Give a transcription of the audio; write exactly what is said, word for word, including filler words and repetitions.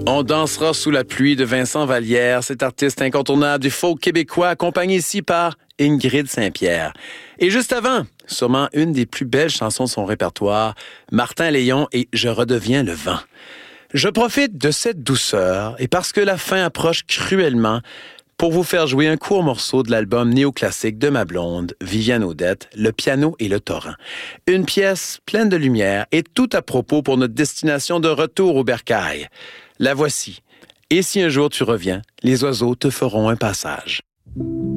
On dansera sous la pluie de Vincent Vallière, cet artiste incontournable du folk québécois, accompagné ici par Ingrid Saint-Pierre. Et juste avant, sûrement une des plus belles chansons de son répertoire, Martin Léon et Je redeviens le vent. Je profite de cette douceur et parce que la fin approche cruellement, pour vous faire jouer un court morceau de l'album néoclassique de ma blonde, Viviane Audette, Le piano et le torrent. Une pièce pleine de lumière et tout à propos pour notre destination de retour au bercail. La voici. Et si un jour tu reviens, les oiseaux te feront un passage.